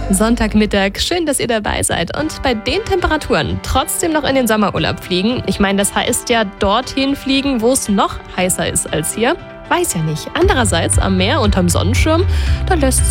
Sonntagmittag, schön, dass ihr dabei seid und bei den Temperaturen trotzdem noch in den Sommerurlaub fliegen. Ich meine, das heißt ja dorthin fliegen, wo es noch heißer ist als hier. Weiß ja nicht. Andererseits am Meer unterm Sonnenschirm, da lässt